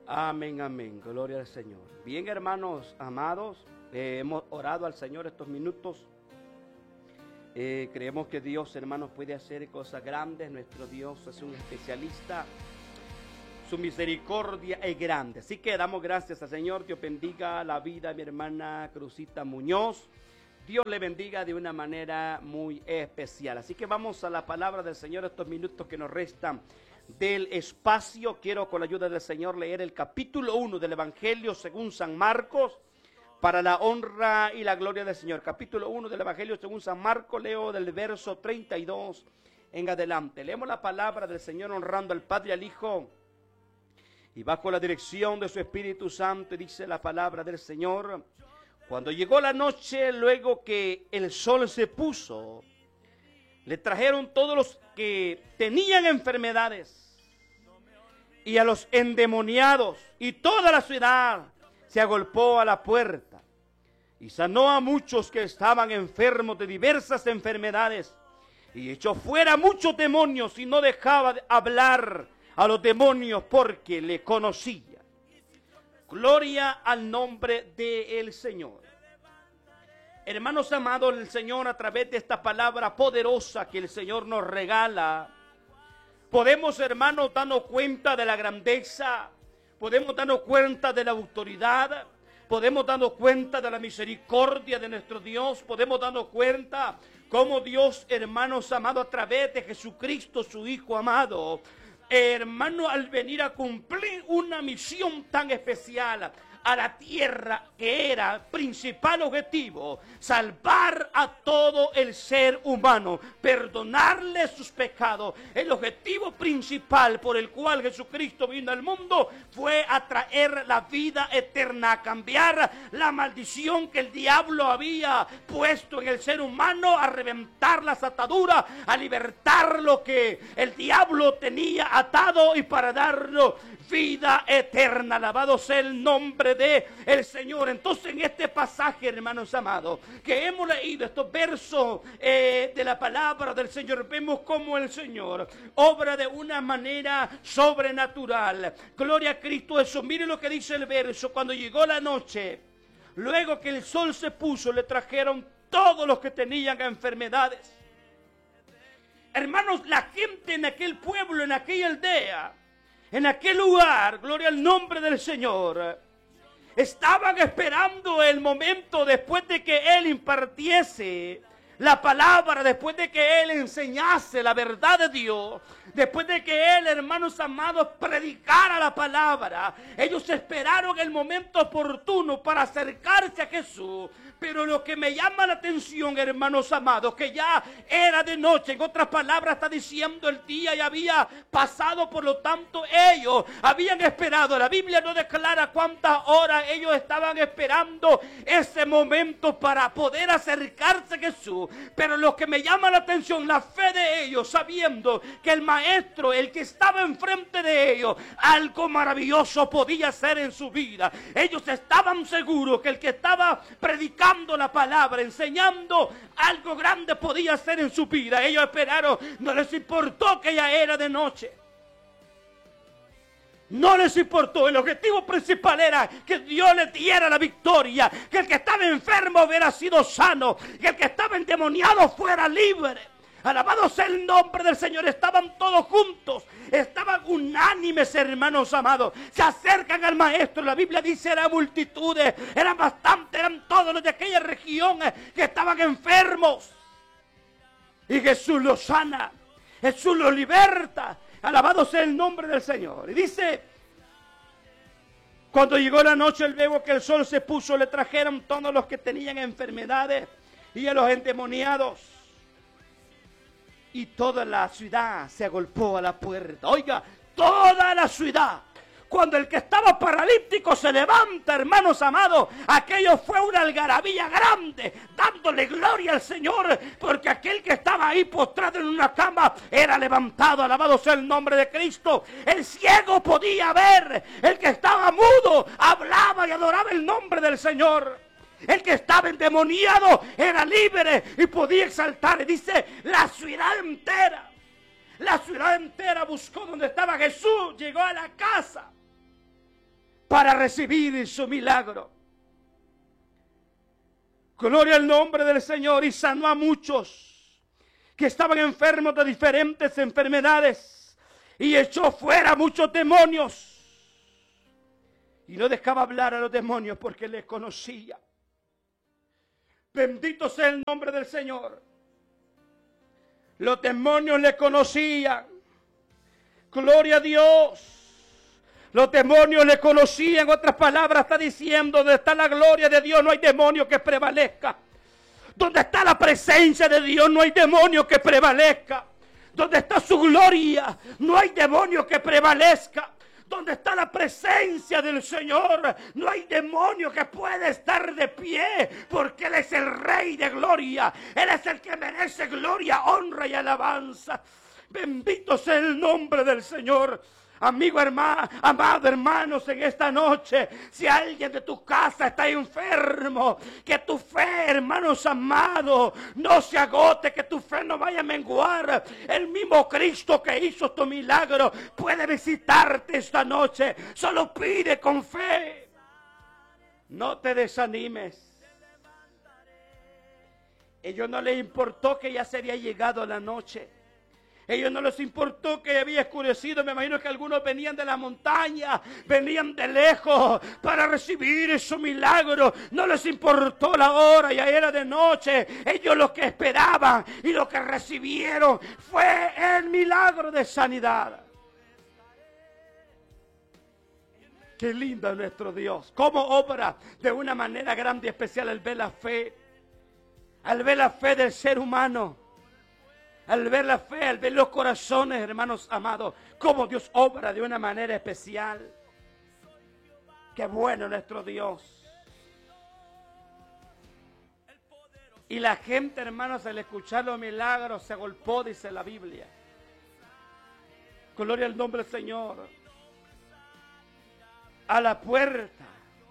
Amén, amén. Gloria al Señor. Bien, hermanos amados, hemos orado al Señor estos minutos. Creemos que Dios, hermanos, puede hacer cosas grandes. Nuestro Dios es un especialista. Su misericordia es grande. Así que damos gracias al Señor. Dios bendiga la vida de mi hermana Cruzita Muñoz. Dios le bendiga de una manera muy especial. Así que vamos a la palabra del Señor estos minutos que nos restan del espacio. Quiero con la ayuda del Señor leer el capítulo 1 del Evangelio según San Marcos, para la honra y la gloria del Señor. Capítulo 1 del Evangelio según San Marcos, leo del verso 32 en adelante. Leemos la palabra del Señor honrando al Padre y al Hijo, y bajo la dirección de su Espíritu Santo. Dice la palabra del Señor: cuando llegó la noche, luego que el sol se puso, le trajeron todos los que tenían enfermedades y a los endemoniados, y toda la ciudad se agolpó a la puerta y sanó a muchos que estaban enfermos de diversas enfermedades, y echó fuera muchos demonios, y no dejaba de hablar a los demonios porque le conocía. Gloria al nombre del Señor. Hermanos amados, el Señor, a través de esta palabra poderosa que el Señor nos regala, podemos, hermanos, darnos cuenta de la grandeza, podemos darnos cuenta de la autoridad, podemos darnos cuenta de la misericordia de nuestro Dios, podemos darnos cuenta cómo Dios, hermanos amados, a través de Jesucristo, su Hijo amado, hermano, al venir a cumplir una misión tan especial a la tierra, que era principal objetivo, salvar a todo el ser humano, perdonarle sus pecados. El objetivo principal por el cual Jesucristo vino al mundo fue a traer la vida eterna, a cambiar la maldición que el diablo había puesto en el ser humano, a reventar las ataduras, a libertar lo que el diablo tenía atado, y para darnos vida eterna. Alabado sea el nombre de el Señor. Entonces, en este pasaje, hermanos amados, que hemos leído estos versos de la palabra del Señor, vemos cómo el Señor obra de una manera sobrenatural. Gloria a Cristo Jesús. Mire lo que dice el verso: cuando llegó la noche, luego que el sol se puso, le trajeron todos los que tenían enfermedades. Hermanos, la gente en aquel pueblo, en aquella aldea, en aquel lugar, gloria al nombre del Señor, estaban esperando el momento después de que Él impartiese la palabra, después de que Él enseñase la verdad de Dios, después de que Él, hermanos amados, predicara la palabra. Ellos esperaron el momento oportuno para acercarse a Jesús. Pero lo que me llama la atención, hermanos amados, que ya era de noche. En otras palabras, está diciendo el día ya había pasado, por lo tanto ellos habían esperado. La Biblia no declara cuántas horas ellos estaban esperando ese momento para poder acercarse a Jesús. Pero lo que me llama la atención, la fe de ellos, sabiendo que el Maestro, el que estaba enfrente de ellos, algo maravilloso podía hacer en su vida. Ellos estaban seguros que el que estaba predicando la palabra, enseñando, algo grande podía hacer en su vida. Ellos esperaron, no les importó que ya era de noche. No les importó. El objetivo principal era que Dios les diera la victoria, que el que estaba enfermo hubiera sido sano, que el que estaba endemoniado fuera libre. Alabado sea el nombre del Señor. Estaban todos juntos, estaban unánimes, hermanos amados. Se acercan al Maestro. La Biblia dice eran multitudes, eran bastantes, eran todos los de aquella región que estaban enfermos. Y Jesús los sana, Jesús los liberta. Alabado sea el nombre del Señor. Y dice: cuando llegó la noche, luego que el sol se puso, le trajeron todos los que tenían enfermedades y a los endemoniados, y toda la ciudad se agolpó a la puerta. Oiga, toda la ciudad. Cuando el que estaba paralítico se levanta, hermanos amados, aquello fue una algarabía grande, dándole gloria al Señor, porque aquel que estaba ahí postrado en una cama era levantado. Alabado sea el nombre de Cristo. El ciego podía ver, el que estaba mudo hablaba y adoraba el nombre del Señor. El que estaba endemoniado era libre y podía exaltar. Y dice, la ciudad entera buscó donde estaba Jesús. Llegó a la casa. para recibir su milagro. Gloria al nombre del Señor. Y sanó a muchos que estaban enfermos de diferentes enfermedades. Y echó fuera muchos demonios. Y no dejaba hablar a los demonios porque les conocía. Bendito sea el nombre del Señor. Los demonios le conocían. Gloria a Dios. Los demonios le conocían. En otras palabras está diciendo, donde está la gloria de Dios no hay demonio que prevalezca. Donde está la presencia de Dios no hay demonio que prevalezca. Donde está su gloria no hay demonio que prevalezca. Donde está la presencia del Señor no hay demonio que pueda estar de pie, porque Él es el Rey de gloria. Él es el que merece gloria, honra y alabanza. Bendito sea el nombre del Señor. Amigo, hermano, amado hermanos, en esta noche, si alguien de tu casa está enfermo, que tu fe, hermanos amados, no se agote, que tu fe no vaya a menguar. El mismo Cristo que hizo tu milagro puede visitarte esta noche. Solo pide con fe. No te desanimes. Ellos no les importó que ya se había llegado la noche. Ellos no les importó que había oscurecido. Me imagino que algunos venían de la montaña, venían de lejos para recibir su milagro. No les importó la hora, ya era de noche. Ellos lo que esperaban y lo que recibieron fue el milagro de sanidad. Qué lindo es nuestro Dios. Cómo obra de una manera grande y especial al ver la fe. Al ver la fe del ser humano. Al ver la fe, al ver los corazones, hermanos amados, cómo Dios obra de una manera especial. Qué bueno nuestro Dios. Y la gente, hermanos, al escuchar los milagros, se agolpó, dice la Biblia. Gloria al nombre del Señor. A la puerta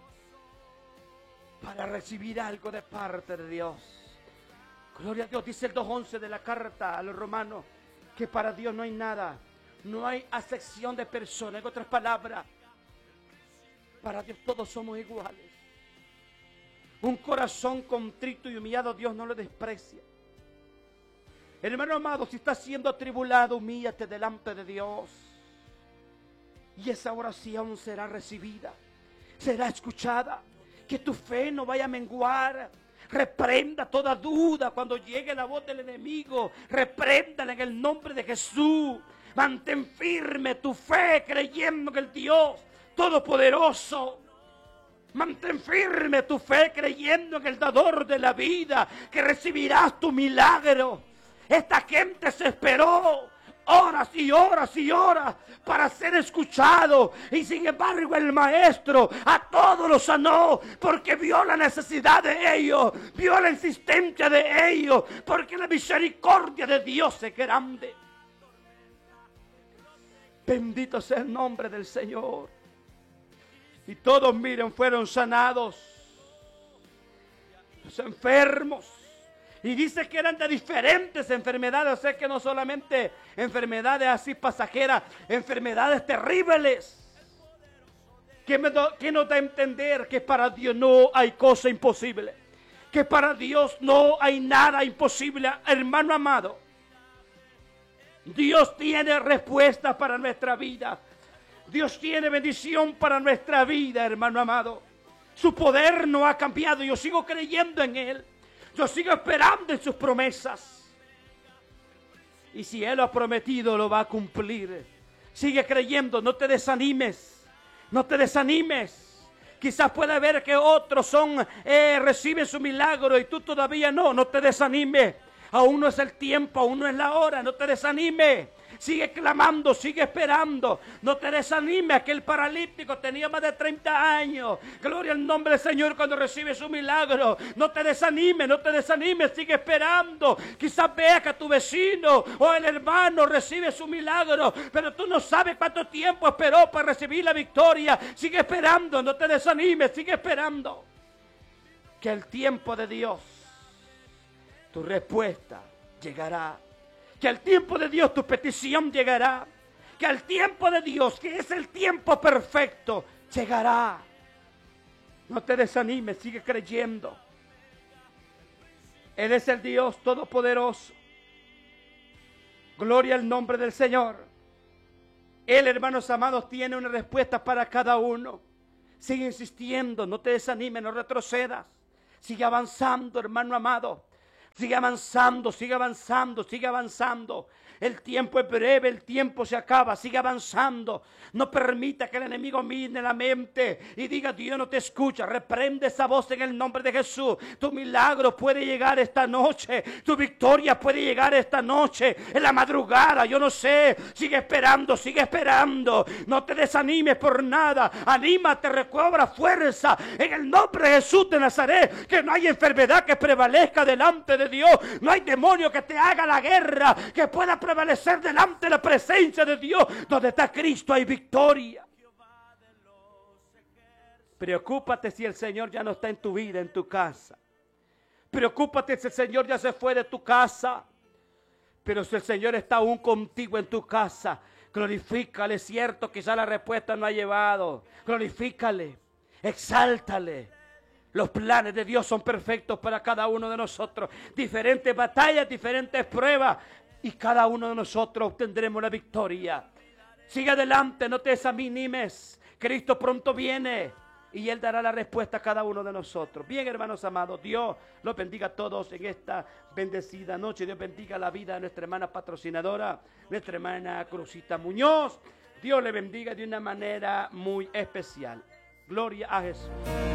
para recibir algo de parte de Dios. Gloria a Dios, dice el 2:11 de la carta a los romanos, que para Dios no hay nada, no hay acepción de personas. En otras palabras, para Dios todos somos iguales. Un corazón contrito y humillado Dios no lo desprecia. Hermano amado, si estás siendo atribulado, humíllate delante de Dios. Y esa oración será recibida, será escuchada. Que tu fe no vaya a menguar. Reprenda toda duda cuando llegue la voz del enemigo. Repréndala en el nombre de Jesús. Mantén firme tu fe creyendo que el Dios Todopoderoso. Mantén firme tu fe creyendo en el dador de la vida, que recibirás tu milagro. Esta gente se esperó horas y horas y horas para ser escuchado, y sin embargo el maestro a todos los sanó, porque vio la necesidad de ellos, vio la insistencia de ellos, porque la misericordia de Dios es grande. Bendito sea el nombre del Señor. Y todos, miren, fueron sanados los enfermos. Y dice que eran de diferentes enfermedades, o sea que no solamente enfermedades así pasajeras, enfermedades terribles. Que nos da a entender que para Dios no hay cosa imposible. Que para Dios no hay nada imposible, hermano amado. Dios tiene respuesta para nuestra vida. Dios tiene bendición para nuestra vida, hermano amado. Su poder no ha cambiado, yo sigo creyendo en Él. Yo sigo esperando en sus promesas. Y si Él lo ha prometido, lo va a cumplir. Sigue creyendo, no te desanimes. No te desanimes. Quizás pueda ver que otros reciben su milagro y tú todavía no. No te desanimes. Aún no es el tiempo, aún no es la hora. No te desanimes. Sigue clamando, sigue esperando. No te desanimes. Aquel paralítico tenía más de 30 años. Gloria al nombre del Señor cuando recibe su milagro. No te desanimes, no te desanimes. Sigue esperando. Quizás vea que tu vecino o el hermano recibe su milagro, pero tú no sabes cuánto tiempo esperó para recibir la victoria. Sigue esperando, no te desanimes. Sigue esperando. Que el tiempo de Dios, tu respuesta llegará. Que al tiempo de Dios tu petición llegará. que al tiempo de Dios, que es el tiempo perfecto, llegará. No te desanimes, sigue creyendo. Él es el Dios Todopoderoso. Gloria al nombre del Señor. Él, hermanos amados, tiene una respuesta para cada uno. Sigue insistiendo, no te desanimes, no retrocedas. Sigue avanzando, hermano amado. Sigue avanzando, sigue avanzando, sigue avanzando. El tiempo es breve, el tiempo se acaba, sigue avanzando. No permita que el enemigo mine la mente y diga: Dios no te escucha. Reprende esa voz en el nombre de Jesús. Tu milagro puede llegar esta noche. Tu victoria puede llegar esta noche. En la madrugada, yo no sé. Sigue esperando, sigue esperando. No te desanimes por nada. Anímate, recobra fuerza. En el nombre de Jesús de Nazaret. Que no hay enfermedad que prevalezca delante de Dios. No hay demonio que te haga la guerra, que pueda prevalecer delante de la presencia de Dios. Donde está Cristo hay victoria. Preocúpate si el Señor ya no está en tu vida, en tu casa. Preocúpate si el Señor ya se fue de tu casa. Pero si el Señor está aún contigo en tu casa, glorifícale. Cierto, quizá la respuesta no ha llevado. Glorifícale, exáltale. Los planes de Dios son perfectos para cada uno de nosotros. Diferentes batallas, diferentes pruebas. Y cada uno de nosotros obtendremos la victoria. Sigue adelante, no te desanimes. Cristo pronto viene y Él dará la respuesta a cada uno de nosotros. Bien, hermanos amados, Dios los bendiga a todos en esta bendecida noche. Dios bendiga la vida de nuestra hermana patrocinadora, nuestra hermana Cruzita Muñoz. Dios le bendiga de una manera muy especial. Gloria a Jesús.